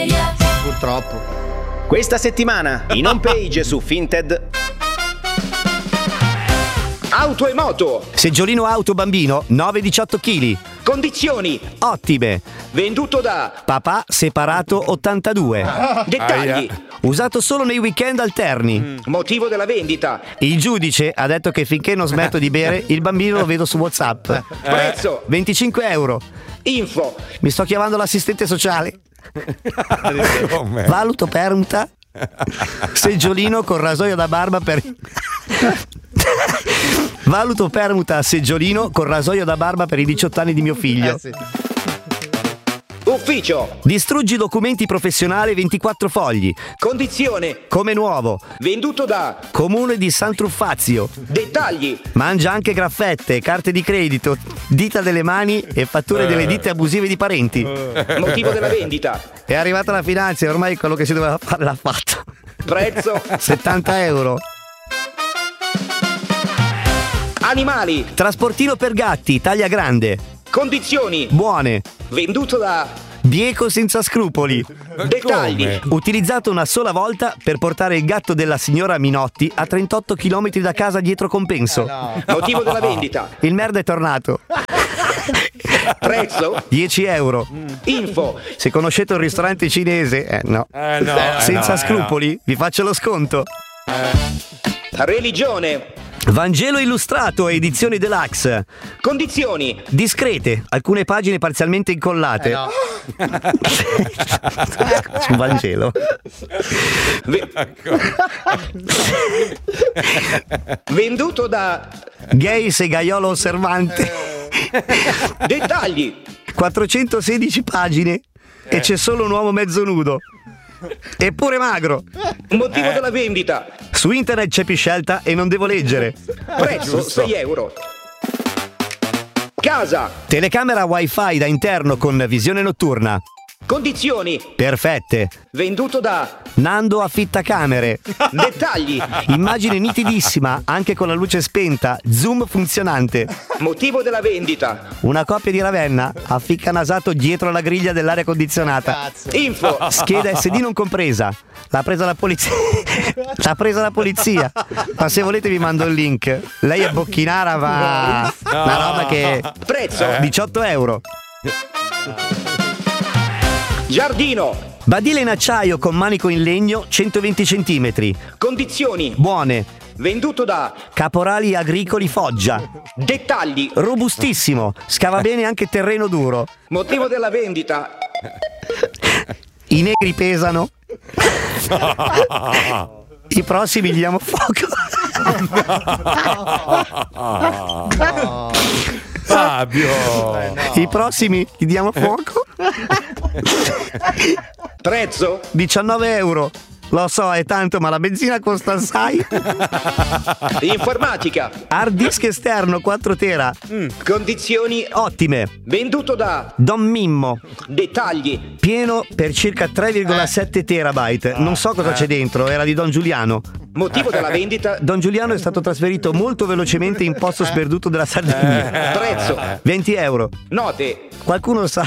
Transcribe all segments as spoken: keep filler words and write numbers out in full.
Purtroppo. Questa settimana in home page su Vinted. Auto e moto. Seggiolino auto bambino nove diciotto chili. Condizioni Ottime. venduto da Papà separato ottantadue. dettagli. Usato solo nei weekend alterni. Motivo della vendita. Il giudice ha detto che finché non smetto di bere il bambino lo vedo su WhatsApp. Prezzo. venticinque euro. Info. Mi sto chiamando l'assistente sociale. Valuto permuta. Seggiolino con rasoio da barba per Valuto permuta seggiolino con rasoio da barba per i diciotto anni di mio figlio. Eh sì. Ufficio. Distruggi documenti professionali ventiquattro fogli. Condizione. Come nuovo. Venduto da Comune di San Truffazio. dettagli. Mangia anche graffette, carte di credito, dita delle mani e fatture delle ditte abusive di parenti. Motivo della vendita. È arrivata la finanza e ormai quello che si doveva fare l'ha fatto. Prezzo. settanta euro. Animali. Trasportino per gatti, taglia grande. Condizioni. Buone. Venduto da Bieco senza scrupoli. dettagli. Utilizzato una sola volta per portare il gatto della signora Minotti a trentotto chilometri da casa dietro compenso. Motivo della vendita. Il merda è tornato. Prezzo. dieci euro. Info. Se conoscete un ristorante cinese, eh no. Eh, no, eh, Senza no, scrupoli, vi faccio lo sconto. Religione. Vangelo illustrato, edizioni deluxe. Condizioni. Discrete, alcune pagine parzialmente incollate. Eh no. Su Vangelo. Ve- venduto da Gay segaiolo osservante. dettagli. quattrocentosedici pagine e c'è solo un uomo mezzo nudo. Eppure magro. Motivo della vendita. Su internet c'è più scelta e non devo leggere. Prezzo sei euro. Casa. Telecamera wifi da interno con visione notturna. Condizioni. Perfette. Venduto da Nando affitta camere. dettagli. Immagine nitidissima, anche con la luce spenta. Zoom funzionante. Motivo della vendita. Una coppia di Ravenna afficca nasato dietro alla griglia dell'aria condizionata. Cazzo. Info. Scheda S D non compresa. L'ha presa la polizia. L'ha presa la polizia. Ma se volete vi mando il link. Lei è bocchinara, ma una roba che Prezzo. diciotto euro. Giardino. Badile in acciaio con manico in legno centoventi centimetri. Condizioni. Buone. Venduto da Caporali agricoli Foggia. dettagli. Robustissimo. Scava bene anche terreno duro. Motivo della vendita. I negri pesano. I prossimi gli diamo fuoco. Fabio. I prossimi gli diamo fuoco. Prezzo. diciannove euro. Lo so, è tanto, ma la benzina costa assai. Informatica. Hard disk esterno quattro tera. Condizioni. Ottime. Venduto da Don Mimmo. dettagli. Pieno per circa tre virgola sette terabyte. Non so cosa c'è dentro, era di Don Giuliano. Motivo della vendita. Don Giuliano è stato trasferito molto velocemente in posto sperduto della Sardegna. Prezzo. venti euro. Note. Qualcuno sa.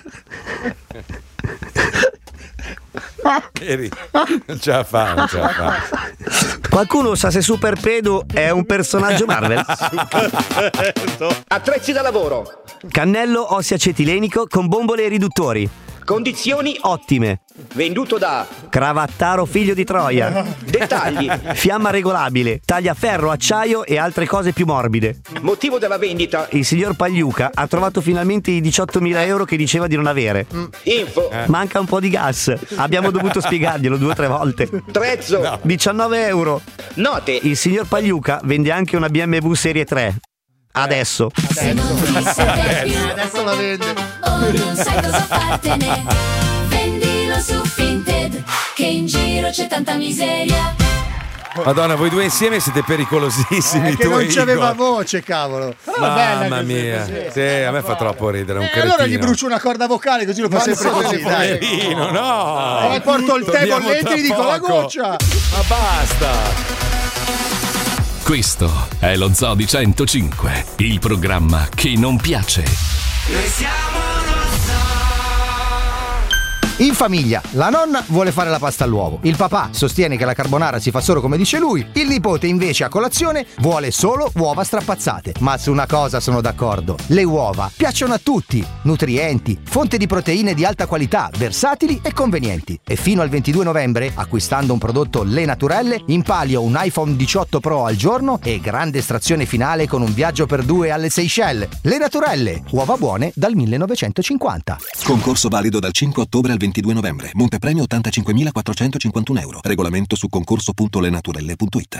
Eri- Non ce la fa, non ce la fa. Qualcuno sa se Super Pedo è un personaggio Marvel? Attrezzi da lavoro. Cannello osseo-acetilenico con bombole e riduttori. Condizioni. Ottime. Venduto da Cravattaro figlio di Troia. dettagli. Fiamma regolabile. Tagliaferro, acciaio e altre cose più morbide. Motivo della vendita. Il signor Pagliuca ha trovato finalmente i diciottomila euro che diceva di non avere. Info. Manca un po' di gas. Abbiamo dovuto spiegarglielo due o tre volte. Prezzo. diciannove euro. Note. Il signor Pagliuca vende anche una B M W Serie tre. Adesso. Adesso la vende. O non sai cosa fartene, vendilo su Vinted, che in giro c'è tanta miseria. Madonna, voi due insieme siete pericolosissimi. È che tu non e c'aveva Igor. voce, cavolo. Però è bella Mamma così, mia. così. Sì, a me fa troppo ridere. Un E allora gli cretino. brucio una corda vocale così lo fa sempre così, dai. Poverino, no. Poi porto il tè Torniamo bollente tra e gli dico la poco. goccia. Ma basta. Questo è lo Zoo di centocinque, il programma che non piace. Noi siamo lo Zoo. In famiglia, la nonna vuole fare la pasta all'uovo, il papà sostiene che la carbonara si fa solo come dice lui, il nipote invece a colazione vuole solo uova strapazzate. Ma su una cosa sono d'accordo: le uova piacciono a tutti, nutrienti, fonte di proteine di alta qualità, versatili e convenienti. E fino al ventidue novembre, acquistando un prodotto Le Naturelle, in palio un iPhone diciotto Pro al giorno e grande estrazione finale con un viaggio per due alle Seychelles. Le Naturelle, uova buone dal millenovecentocinquanta. Concorso valido dal cinque ottobre al ventidue novembre. Montepremio ottantacinquemilaquattrocentocinquantuno euro. Regolamento su concorso punto lenaturelle punto it.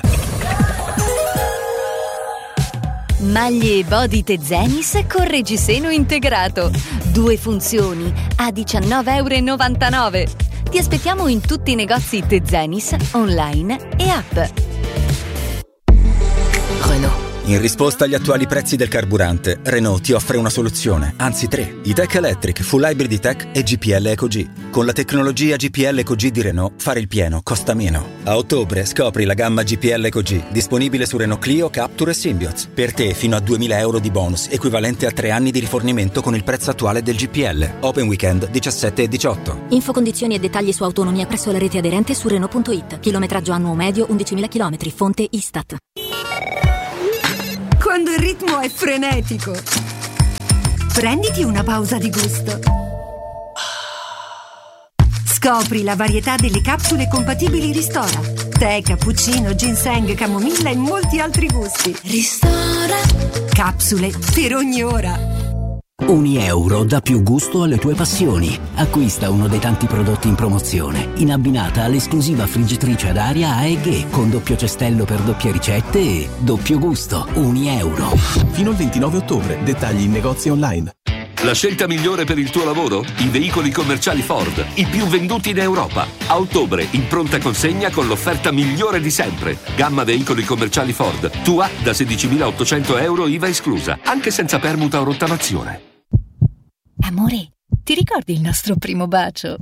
Maglie Body Tezenis con reggiseno integrato. Due funzioni a diciannove e novantanove euro. Ti aspettiamo in tutti i negozi Tezenis, online e app. Renault. In risposta agli attuali prezzi del carburante, Renault ti offre una soluzione, anzi tre: E-Tech Electric, Full Hybrid E-Tech e G P L EcoG. Con la tecnologia G P L EcoG di Renault, fare il pieno costa meno. A ottobre scopri la gamma G P L EcoG, disponibile su Renault Clio, Captur e Symbioz. Per te fino a duemila euro di bonus, equivalente a tre anni di rifornimento con il prezzo attuale del G P L. Open Weekend diciassette e diciotto. Info, condizioni e dettagli su autonomia presso la rete aderente su Renault punto it. Chilometraggio annuo medio undicimila chilometri, fonte Istat. Quando il ritmo è frenetico, prenditi una pausa di gusto. Scopri la varietà delle capsule compatibili Ristora. Tè, cappuccino, ginseng, camomilla e molti altri gusti. Ristora. Capsule per ogni ora. Ogni euro dà più gusto alle tue passioni. Acquista uno dei tanti prodotti in promozione, in abbinata all'esclusiva friggitrice ad aria A E G con doppio cestello per doppie ricette e doppio gusto. Ogni euro. Fino al ventinove ottobre. Dettagli in negozi online. La scelta migliore per il tuo lavoro? I veicoli commerciali Ford, i più venduti in Europa. A ottobre, in pronta consegna con l'offerta migliore di sempre. Gamma veicoli commerciali Ford, tua da sedicimilaottocento euro I V A esclusa, anche senza permuta o rottamazione. Amore, ti ricordi il nostro primo bacio?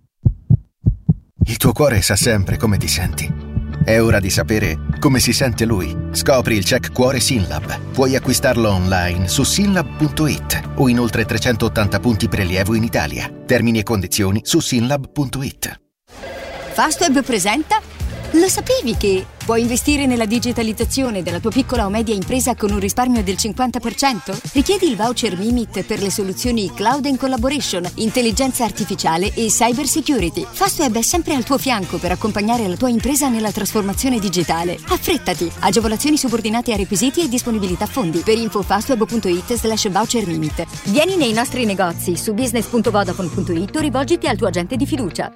Il tuo cuore sa sempre come ti senti. È ora di sapere come si sente lui. Scopri il check cuore Synlab. Puoi acquistarlo online su synlab punto it o in oltre trecentottanta punti prelievo in Italia. Termini e condizioni su synlab punto it. Fastweb presenta. Lo sapevi che puoi investire nella digitalizzazione della tua piccola o media impresa con un risparmio del cinquanta per cento? Richiedi il voucher Mimit per le soluzioni Cloud and Collaboration, intelligenza artificiale e cyber security. Fastweb è sempre al tuo fianco per accompagnare la tua impresa nella trasformazione digitale. Affrettati! Agevolazioni subordinate a requisiti e disponibilità fondi. Per info fastweb punto it slash voucher Mimit. Vieni nei nostri negozi su business punto vodafone punto it o rivolgiti al tuo agente di fiducia.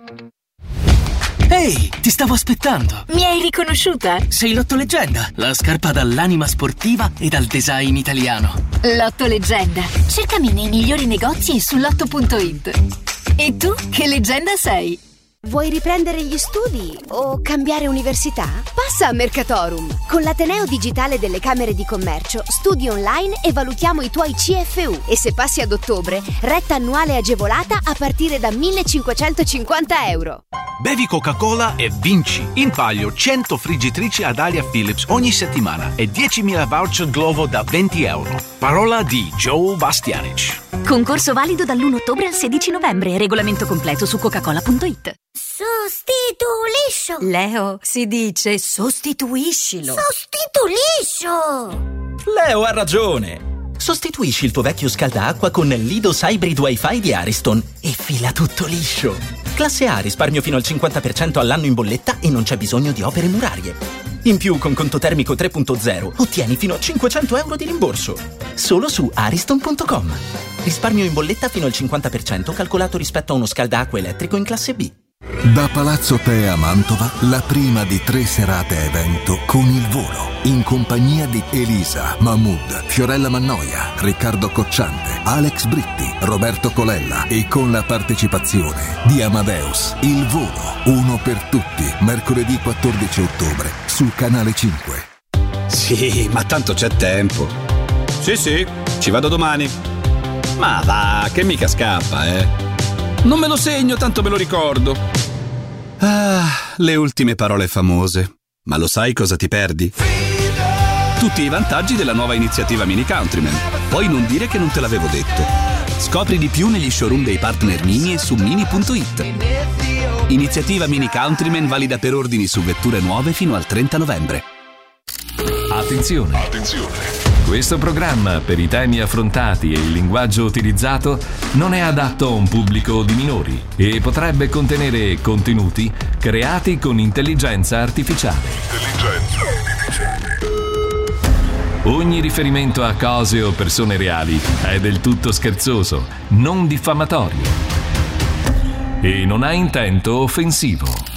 Ehi, ti stavo aspettando. Mi hai riconosciuta? Sei Lotto Leggenda, la scarpa dall'anima sportiva e dal design italiano. Lotto Leggenda. Cercami nei migliori negozi e su lotto punto it. E tu che leggenda sei? Vuoi riprendere gli studi o cambiare università? Passa a Mercatorum. Con l'Ateneo Digitale delle Camere di Commercio studi online e valutiamo i tuoi C F U. E se passi ad ottobre, retta annuale agevolata a partire da millecinquecentocinquanta euro. Bevi Coca-Cola e vinci. In palio cento friggitrici ad aria Philips ogni settimana e diecimila voucher Glovo da venti euro. Parola di Joe Bastianic. Concorso valido dall'primo ottobre al sedici novembre. Regolamento completo su coca cola punto it. Sostituliscio. Leo, si dice sostituiscilo. Sostituliscio. Leo ha ragione. Sostituisci il tuo vecchio scaldaacqua con l'Idos Hybrid Wi-Fi di Ariston e fila tutto liscio. Classe A, risparmio fino al cinquanta per cento all'anno in bolletta e non c'è bisogno di opere murarie. In più, con conto termico tre punto zero, ottieni fino a cinquecento euro di rimborso. Solo su ariston punto com. Risparmio in bolletta fino al cinquanta per cento calcolato rispetto a uno scaldaacqua elettrico in classe B. Da Palazzo Te a Mantova, la prima di tre serate a evento con il volo, in compagnia di Elisa, Mahmood, Fiorella Mannoia, Riccardo Cocciante, Alex Britti, Roberto Colella e con la partecipazione di Amadeus. Il volo, uno per tutti, mercoledì quattordici ottobre, sul canale cinque. Sì, ma tanto c'è tempo. Sì, sì, ci vado domani. Ma va, che mica scappa, eh. Non me lo segno, tanto me lo ricordo. Ah, le ultime parole famose. Ma lo sai cosa ti perdi? Tutti i vantaggi della nuova iniziativa Mini Countryman. Poi non dire che non te l'avevo detto. Scopri di più negli showroom dei partner Mini e su mini punto it. Iniziativa Mini Countryman valida per ordini su vetture nuove fino al trenta novembre. Attenzione! Attenzione! Questo programma, per i temi affrontati e il linguaggio utilizzato, non è adatto a un pubblico di minori e potrebbe contenere contenuti creati con intelligenza artificiale. Intelligenza artificiale. Ogni riferimento a cose o persone reali è del tutto scherzoso, non diffamatorio e non ha intento offensivo.